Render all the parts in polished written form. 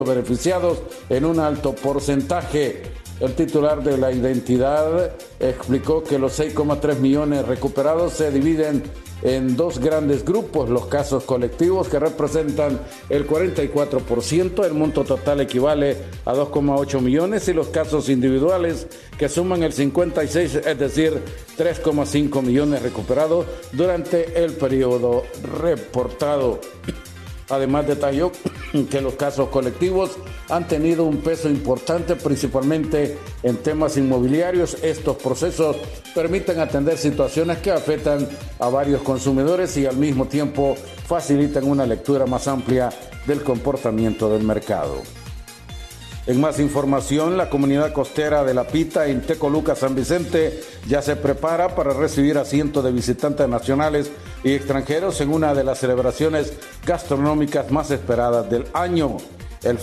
beneficiados en un alto porcentaje. El titular de la entidad explicó que los 6,3 millones recuperados se dividen en dos grandes grupos: los casos colectivos, que representan el 44%, el monto total equivale a 2,8 millones, y los casos individuales, que suman el 56, es decir, 3,5 millones recuperados durante el periodo reportado. Además, detalló que los casos colectivos han tenido un peso importante, principalmente en temas inmobiliarios. Estos procesos permiten atender situaciones que afectan a varios consumidores y al mismo tiempo facilitan una lectura más amplia del comportamiento del mercado. En más información, la comunidad costera de La Pita, en Tecoluca, San Vicente, ya se prepara para recibir a cientos de visitantes nacionales y extranjeros en una de las celebraciones gastronómicas más esperadas del año, el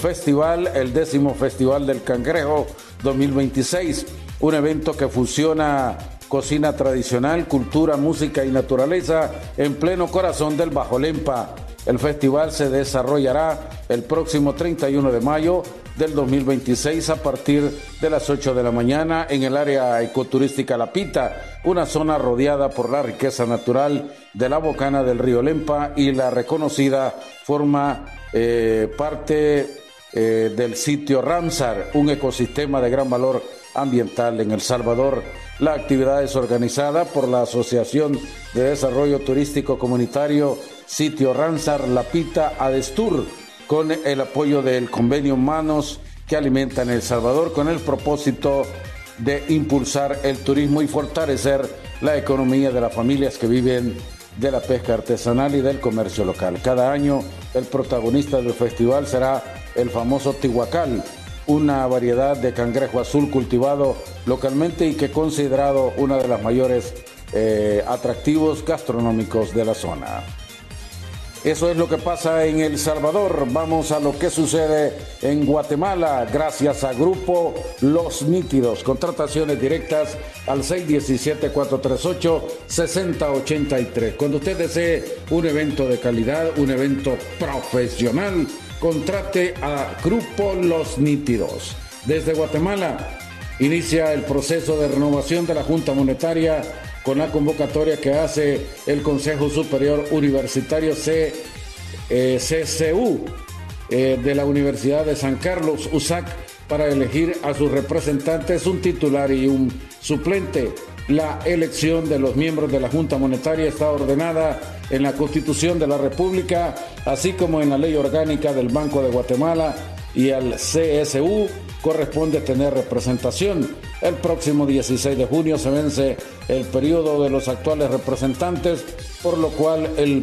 10º Festival del Cangrejo 2026, un evento que fusiona cocina tradicional, cultura, música y naturaleza en pleno corazón del Bajo Lempa. El festival se desarrollará el próximo 31 de mayo del 2026 a partir de las 8 de la mañana en el área ecoturística La Pita, una zona rodeada por la riqueza natural de la bocana del río Lempa, y la reconocida forma parte del sitio Ramsar, un ecosistema de gran valor ambiental en El Salvador. La actividad es organizada por la Asociación de Desarrollo Turístico Comunitario Sitio Ramsar La Pita Adestur, con el apoyo del convenio Manos que alimentan El Salvador, con el propósito de impulsar el turismo y fortalecer la economía de las familias que viven de la pesca artesanal y del comercio local. Cada año el protagonista del festival será el famoso tihuacal, una variedad de cangrejo azul cultivado localmente y que es considerado uno de los mayores atractivos gastronómicos de la zona. Eso es lo que pasa en El Salvador. Vamos a lo que sucede en Guatemala, gracias a Grupo Los Nítidos. Contrataciones directas al 617-438-6083. Cuando usted desee un evento de calidad, un evento profesional, contrate a Grupo Los Nítidos. Desde Guatemala inicia el proceso de renovación de la Junta Monetaria con la convocatoria que hace el Consejo Superior Universitario CCU de la Universidad de San Carlos, USAC, para elegir a sus representantes, un titular y un suplente. La elección de los miembros de la Junta Monetaria está ordenada en la Constitución de la República, así como en la Ley Orgánica del Banco de Guatemala, y al CSU corresponde tener representación. El próximo 16 de junio se vence el periodo de los actuales representantes, por lo cual el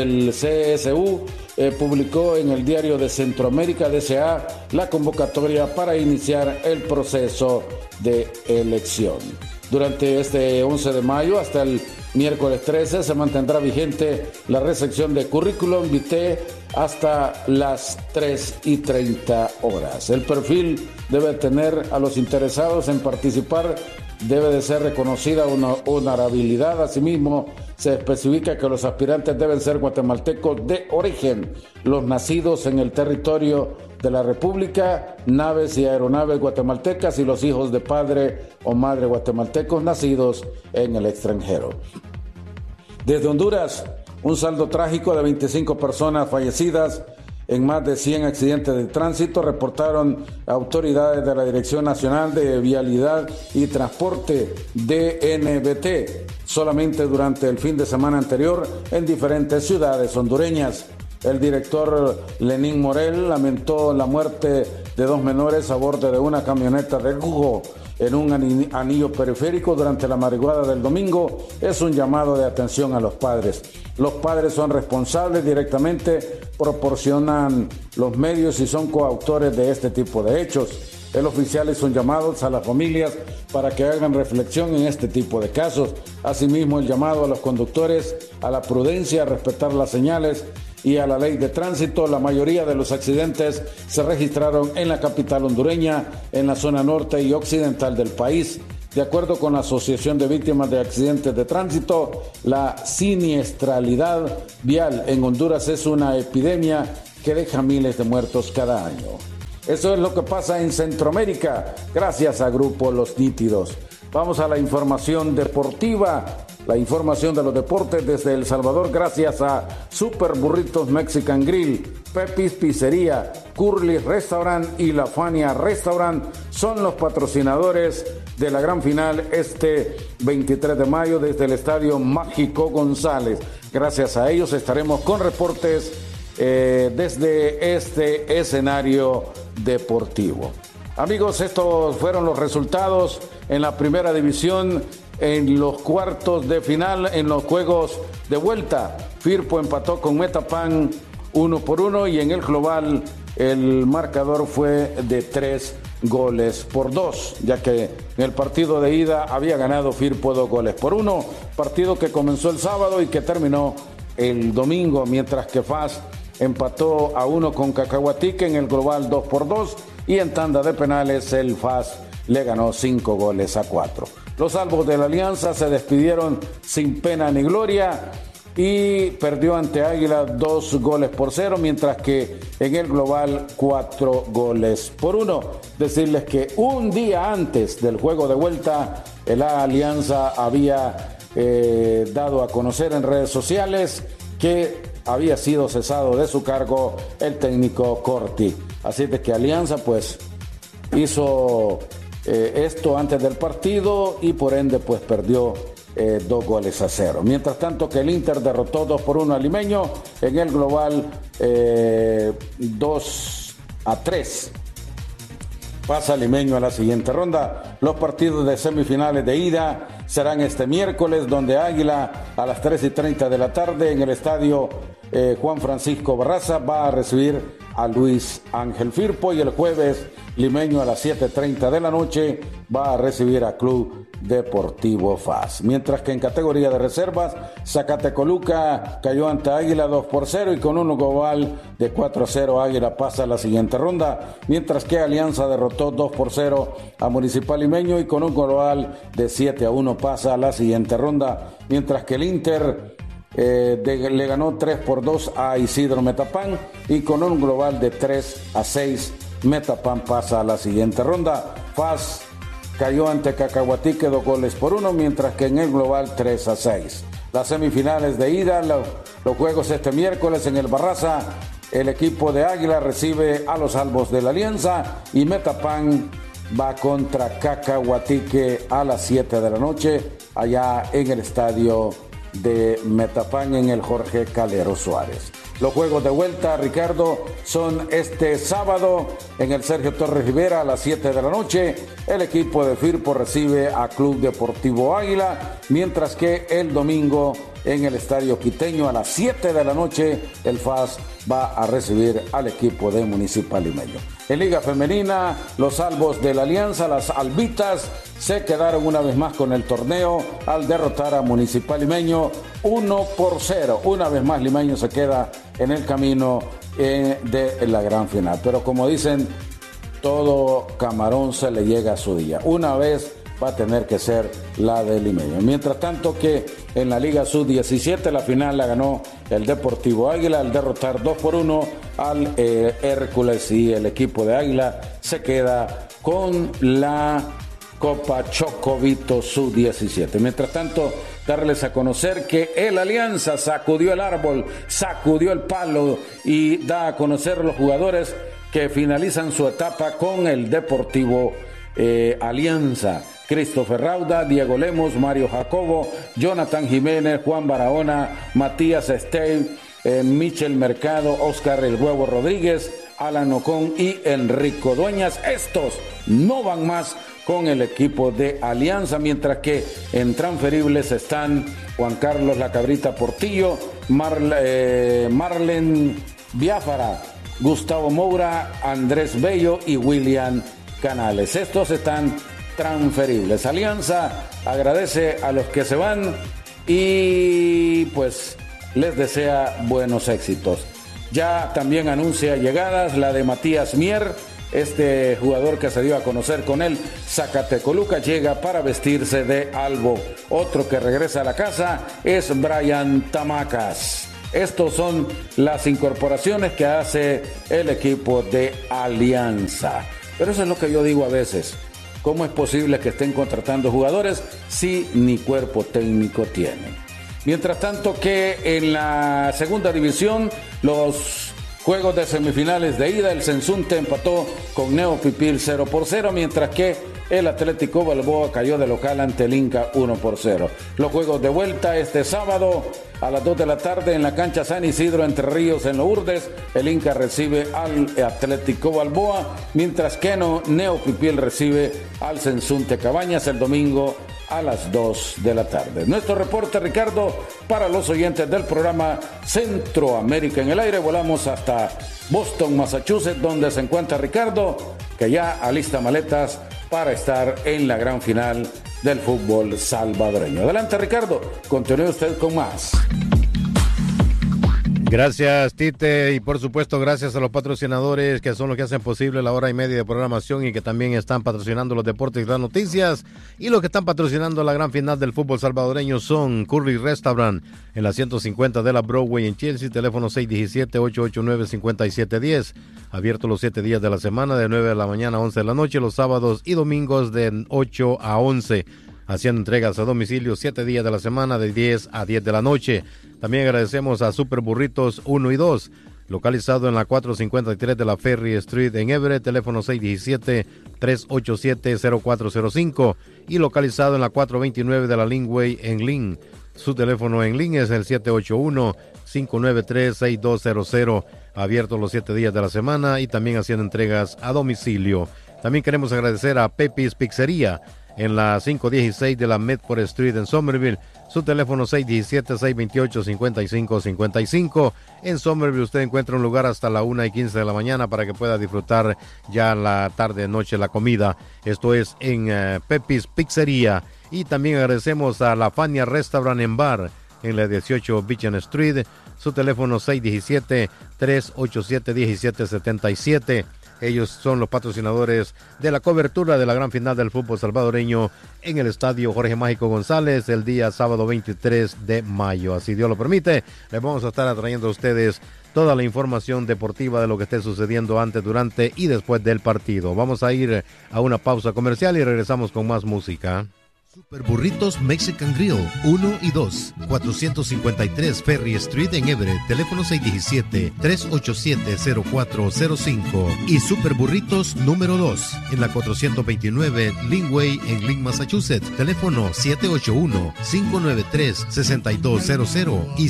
CSU publicó en el Diario de Centroamérica, DCA, la convocatoria para iniciar el proceso de elección. Durante este 11 de mayo hasta el miércoles 13 se mantendrá vigente la recepción de currículum vitae hasta las 3:30 horas. El perfil debe tener a los interesados en participar, debe de ser reconocida una honorabilidad. Asimismo, se especifica que los aspirantes deben ser guatemaltecos de origen, los nacidos en el territorio de la República, naves y aeronaves guatemaltecas, y los hijos de padre o madre guatemaltecos nacidos en el extranjero. Desde Honduras, un saldo trágico de 25 personas fallecidas en más de 100 accidentes de tránsito, reportaron autoridades de la Dirección Nacional de Vialidad y Transporte, DNVT, solamente durante el fin de semana anterior en diferentes ciudades hondureñas. El director Lenín Morel lamentó la muerte de 2 menores a bordo de una camioneta de lujo en un anillo periférico durante la madrugada del domingo. Es un llamado de atención a los padres. Los padres son responsables directamente, proporcionan los medios y son coautores de este tipo de hechos. El oficial hizo un llamado a las familias para que hagan reflexión en este tipo de casos. Asimismo, el llamado a los conductores a la prudencia, a respetar las señales y a la ley de tránsito. La mayoría de los accidentes se registraron en la capital hondureña, en la zona norte y occidental del país. De acuerdo con la Asociación de Víctimas de Accidentes de Tránsito, la siniestralidad vial en Honduras es una epidemia que deja miles de muertos cada año. Eso es lo que pasa en Centroamérica, gracias a Grupo Los Nítidos. Vamos a la información deportiva, la información de los deportes desde El Salvador, gracias a Super Burritos Mexican Grill, Pepis Pizzería, Curly Restaurant y La Fania Restaurant son los patrocinadores de la gran final este 23 de mayo desde el Estadio Mágico González. Gracias a ellos estaremos con reportes desde este escenario deportivo. Amigos, estos fueron los resultados en la primera división en los cuartos de final en los juegos de vuelta. Firpo empató con Metapan 1-1 y en el global el marcador fue de 3-2, ya que en el partido de ida había ganado Firpo 2-1, partido que comenzó el sábado y que terminó el domingo, mientras que FAS empató a 1 con Cacahuatique en el global 2-2 y en tanda de penales el FAS le ganó 5-4. Los salvos de la Alianza se despidieron sin pena ni gloria y perdió ante Águila 2-0, mientras que en el global 4-1. Decirles que un día antes del juego de vuelta, la Alianza había dado a conocer en redes sociales que había sido cesado de su cargo el técnico Corti. Así de que Alianza pues hizo esto antes del partido y por ende pues perdió 2-0. Mientras tanto que el Inter derrotó 2-1 al Limeño en el global 2-3. Pasa Limeño a la siguiente ronda. Los partidos de semifinales de ida serán este miércoles, donde Águila a las 3:30 de la tarde en el estadio Juan Francisco Barraza va a recibir a Luis Ángel Firpo, y el jueves Limeño a las 7:30 de la noche va a recibir a Club Deportivo FAS. Mientras que en categoría de reservas, Zacatecoluca cayó ante Águila 2-0 y con un global de 4-0 Águila pasa a la siguiente ronda, mientras que Alianza derrotó 2-0 a Municipal Limeño y con un global de 7-1 pasa a la siguiente ronda, mientras que el Inter le ganó 3-2 a Isidro Metapán y con un global de 3-6 Metapan pasa a la siguiente ronda. FAS cayó ante Cacahuatique 2-1, mientras que en el global 3-6. Las semifinales de ida, los juegos este miércoles en el Barraza, el equipo de Águila recibe a los Albos de la Alianza y Metapan va contra Cacahuatique a las 7 de la noche allá en el estadio de Metapan en el Jorge Calero Suárez. Los juegos de vuelta, Ricardo, son este sábado en el Sergio Torres Rivera a las 7 de la noche. El equipo de Firpo recibe a Club Deportivo Águila, mientras que el domingo en el Estadio Quiteño a las 7 de la noche el FAS va a recibir al equipo de Municipal Limeño. En Liga Femenina, los Albos de la Alianza, las Albitas, se quedaron una vez más con el torneo al derrotar a Municipal Limeño 1-0. Una vez más Limeño se queda en el camino de la gran final. Pero como dicen, todo camarón se le llega a su día. Una vez va a tener que ser la de Limeño. Mientras tanto que en la Liga Sub-17 la final la ganó el Deportivo Águila al derrotar 2-1 al Hércules, y el equipo de Águila se queda con la Copa Chocovito Sub-17. Mientras tanto, darles a conocer que el Alianza sacudió el árbol, sacudió el palo y da a conocer los jugadores que finalizan su etapa con el Deportivo Alianza. Christopher Rauda, Diego Lemos, Mario Jacobo, Jonathan Jiménez, Juan Barahona, Matías Stey, Michel Mercado, Oscar El Huevo Rodríguez, Alan Ocón y Enrico Dueñas. Estos no van más con el equipo de Alianza, mientras que en transferibles están Juan Carlos La Cabrita Portillo, Marlen Biafara, Gustavo Moura, Andrés Bello y William Canales. Estos están transferibles. Alianza agradece a los que se van y pues les desea buenos éxitos. Ya también anuncia llegadas la de Matías Mier, este jugador que se dio a conocer con él Zacatecoluca, llega para vestirse de albo. Otro que regresa a la casa es Brian Tamacas. Estos son las incorporaciones que hace el equipo de Alianza. Pero eso es lo que yo digo a veces. ¿Cómo es posible que estén contratando jugadores si ni cuerpo técnico tienen? Mientras tanto que en la segunda división, los juegos de semifinales de ida, el Sensunte empató con Neo Pipil 0-0, mientras que el Atlético Balboa cayó de local ante el Inca 1-0. Los juegos de vuelta este sábado a las 2 de la tarde en la cancha San Isidro Entre Ríos en Lourdes. El Inca recibe al Atlético Balboa, mientras que Neo Pipil recibe al Sensunte Cabañas el domingo a las 2 de la tarde. Nuestro reporte, Ricardo, para los oyentes del programa Centroamérica en el Aire. Volamos hasta Boston, Massachusetts, donde se encuentra Ricardo, que ya alista maletas para estar en la gran final del fútbol salvadoreño. Adelante, Ricardo, continúe usted con más. Gracias, Tite, y por supuesto gracias a los patrocinadores que son los que hacen posible la hora y media de programación y que también están patrocinando los deportes y las noticias. Y los que están patrocinando la gran final del fútbol salvadoreño son Curry Restaurant en la 150 de la Broadway en Chelsea, teléfono 617-889-5710, abierto los 7 días de la semana de 9 de la mañana a 11 de la noche, los sábados y domingos de 8 a 11. Haciendo entregas a domicilio 7 días de la semana de 10 a 10 de la noche. También agradecemos a Super Burritos 1 y 2, localizado en la 453 de la Ferry Street en Everett, teléfono 617-387-0405, y localizado en la 429 de la Linway en Lynn. Su teléfono en Lynn es el 781-593-6200, abierto los 7 días de la semana y también haciendo entregas a domicilio. También queremos agradecer a Peppi's Pizzería en la 516 de la Medford Street en Somerville. Su teléfono 617-628-5555. En Somerville usted encuentra un lugar hasta la 1:15 de la mañana para que pueda disfrutar ya la tarde, noche, la comida. Esto es en Peppi's Pizzería. Y también agradecemos a La Fania Restaurant en Bar en la 18 Beacon Street. Su teléfono 617-387-1777. Ellos son los patrocinadores de la cobertura de la gran final del fútbol salvadoreño en el estadio Jorge Mágico González el día sábado 23 de mayo. Así Dios lo permite, les vamos a estar atrayendo a ustedes toda la información deportiva de lo que esté sucediendo antes, durante y después del partido. Vamos a ir a una pausa comercial y regresamos con más música. Super Burritos Mexican Grill 1 y 2, 453 Ferry Street en Everett, teléfono 617-387-0405. Y Super Burritos número 2 en la 429 Linway en Lynn, Massachusetts, teléfono 781-593-6200 y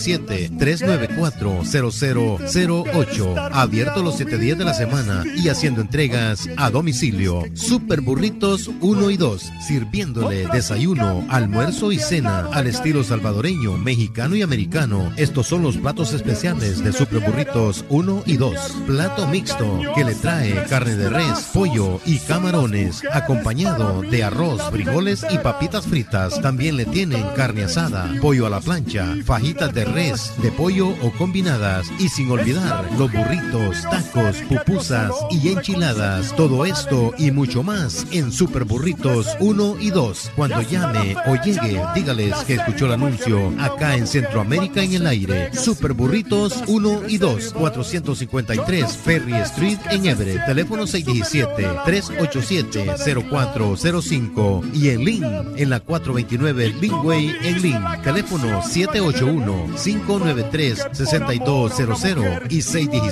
617-394-0008. Abierto los 7 días de la semana y haciendo entregas a domicilio. Super Burritos 1 y 2, sirviéndole desayuno, almuerzo y cena al estilo salvadoreño, mexicano y americano. Estos son los platos especiales de Super Burritos 1 y 2. Plato mixto que le trae carne de res, pollo y camarones, acompañado de arroz, frijoles y papitas fritas. También le tienen carne asada, pollo a la plancha, fajitas de res, de pollo o combinadas. Y sin olvidar los burritos, tacos, pupusas y enchiladas. Todo esto y mucho más en Super Burritos 1 y 2. Cuando llame o llegue, dígales que escuchó el anuncio acá en Centroamérica en el Aire. Super Burritos 1 y 2, 453 Ferry Street en Everett, teléfono 617-387-0405. Y en Lynn, en la 429 Linway en Lynn, teléfono 781-593-6200 y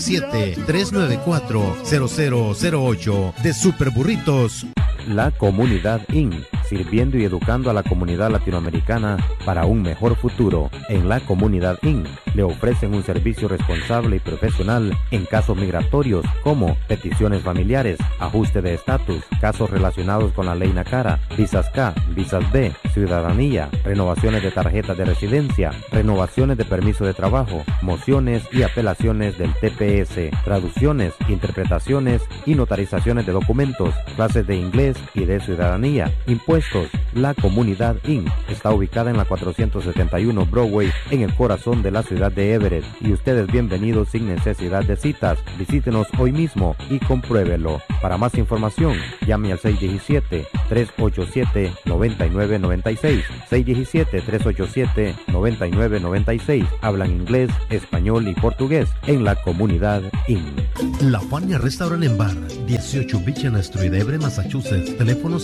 617-394-0008. De Super Burritos. La Comunidad Inc., sirviendo y educando a la comunidad latinoamericana para un mejor futuro. En La Comunidad Inc. le ofrecen un servicio responsable y profesional en casos migratorios como peticiones familiares, ajuste de estatus, casos relacionados con la ley NACARA, visas K, visas B, ciudadanía, renovaciones de tarjetas de residencia, renovaciones de permiso de trabajo, mociones y apelaciones del TPS, traducciones, interpretaciones y notarizaciones de documentos, clases de inglés y de ciudadanía, impuestos. La Comunidad Inc. está ubicada en la 471 Broadway en el corazón de la ciudad de Everett y ustedes bienvenidos sin necesidad de citas. Visítenos hoy mismo y compruébelo. Para más información, llame al 617-387-9996. 617-387-9996. Hablan inglés, español y portugués en la comunidad IN. La Fania Restaurant and Bar, 18 Beacon Street, Everett, Massachusetts. Teléfono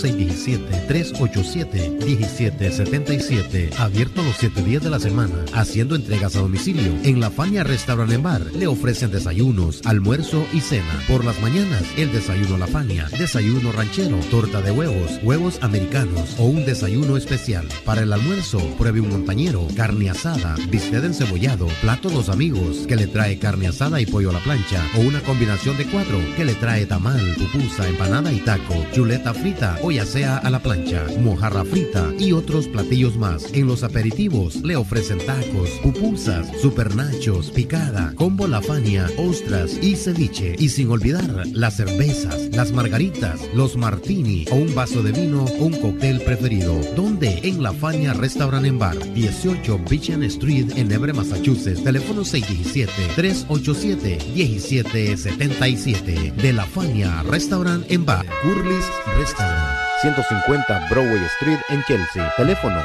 617-387-1777. Abierto los 7 días de la semana, haciendo entregas a domicilio. En La Fania Restaurant and Bar le ofrecen desayunos, almuerzo y cena. Por las mañanas, el desayuno La Fania, desayuno ranchero, torta de huevos, huevos americanos o un desayuno especial. Para el almuerzo, pruebe un montañero, carne asada, bistec encebollado, plato Dos Amigos, que le trae carne asada y pollo a la plancha, o una combinación de 4 que le trae tamal, pupusa, empanada y taco, chuleta frita o ya sea a la plancha, mojarra frita y otros platillos más. En los aperitivos le ofrecen tacos, pupusas, supernachos, picada, combo La Fania, ostras y ceviche. Y sin olvidar las cervezas, las margaritas, los martini o un vaso de vino o un cóctel preferido. ¿Dónde? En La Fania Restaurant and Bar, 18 Beacon Street en Everett, Massachusetts. Teléfono 617-387-1777. De La Fania Restaurant and Bar, Curly's Restaurant. 150 Broadway Street en Chelsea. Teléfono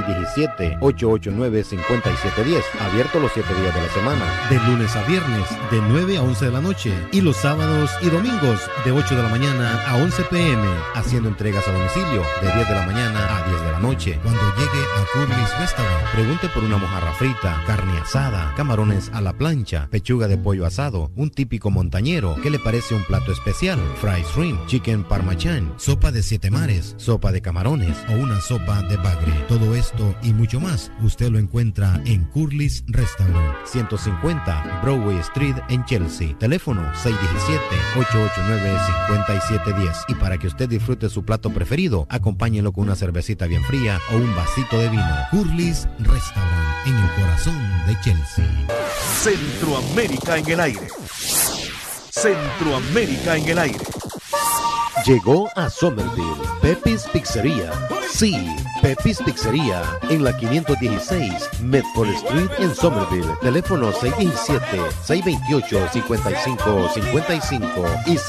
617-889-5710. Abierto los 7 días de la semana. De lunes a viernes, de 9 a 11 de la noche. Y los sábados y domingos, de 8 de la mañana a 11 p.m. Haciendo entregas a domicilio, de 10 de la mañana a 10 de la noche. Cuando llegue a Curly's Restaurant, pregunte por una mojarra frita, carne asada, camarones a la plancha, pechuga de pollo asado, un típico montañero. ¿Qué le parece un plato especial? Fried shrimp, chicken parmesan, sopa de 7 mares, sopa de camarones o una sopa de bagre. Todo esto y mucho más usted lo encuentra en Curly's Restaurant, 150 Broadway Street en Chelsea. Teléfono 617-889-5710. Y para que usted disfrute su plato preferido, acompáñelo con una cervecita bien fría o un vasito de vino. Curly's Restaurant, en el corazón de Chelsea. Centroamérica en el aire. Centroamérica en el aire. Llegó a Somerville Peppi's Pizzería. Sí, Peppi's Pizzería en la 516 Medford Street en Somerville. Teléfono 617-628-5555 y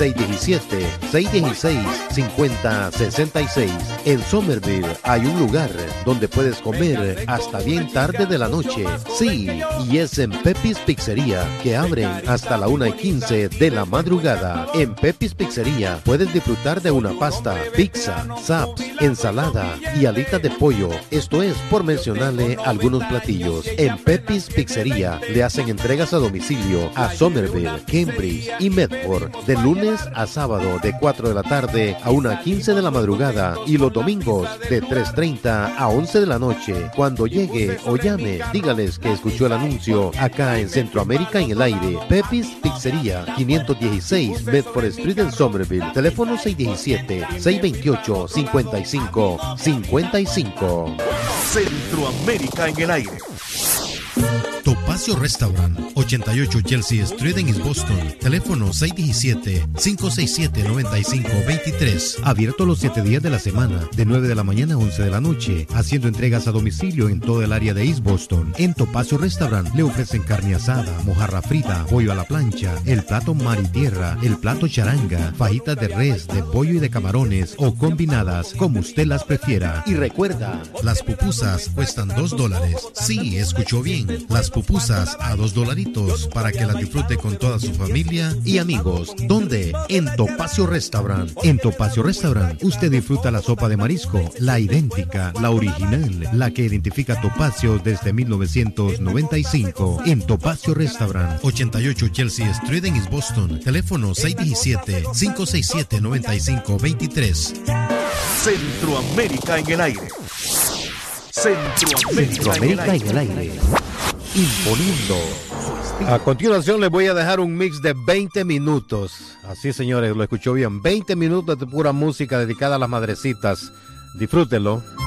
617-616-5066. En Somerville hay un lugar donde puedes comer hasta bien tarde de la noche. Sí, y es en Peppi's Pizzería, que abren hasta la 1:15 de la madrugada. En Peppi's Pizzería puedes disfrutar de una pasta, pizza, saps, ensalada y alitas de pollo. Esto es por mencionarle algunos platillos. En Peppi's Pizzería le hacen entregas a domicilio a Somerville, Cambridge y Medford de lunes a sábado de 4 de la tarde a 1:15 de la madrugada y los domingos de 3:30 a 11 de la noche. Cuando llegue o llame, dígales que escuchó el anuncio acá en Centroamérica en el aire. Peppi's Pizzería, 516 Medford Street en Somerville. Teléfono 617-628-5555. Centroamérica en el aire. Topacio Restaurant, 88 Chelsea Street en East Boston. Teléfono 617-567-9523. Abierto los 7 días de la semana, de 9 de la mañana a 11 de la noche, haciendo entregas a domicilio en todo el área de East Boston. En Topacio Restaurant le ofrecen carne asada, mojarra frita, pollo a la plancha, el plato mar y tierra, el plato charanga, fajitas de res, de pollo y de camarones o combinadas, como usted las prefiera. Y recuerda, las pupusas cuestan $2. Sí, escuchó bien, las pupusas a $2 para que las disfrute con toda su familia y amigos. ¿Dónde? En Topacio Restaurant. En Topacio Restaurant usted disfruta la sopa de marisco, la idéntica, la original, la que identifica Topacio desde 1995. En Topacio Restaurant, 88 Chelsea Street en East Boston. Teléfono 617-567-9523. Centroamérica en el aire. Centroamérica en el aire. Imponiendo. A continuación les voy a dejar un mix de 20 minutos. Así, señores, lo escuchó bien. 20 minutos de pura música dedicada a las madrecitas. Disfrútenlo.